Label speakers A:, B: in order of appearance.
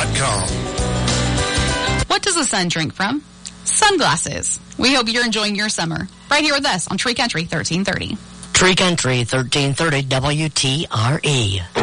A: TreeCountry.com.
B: What does the sun drink from? Sunglasses. We hope you're enjoying your summer right here with us on Tree Country 1330.
C: Tree Country 1330 WTRE.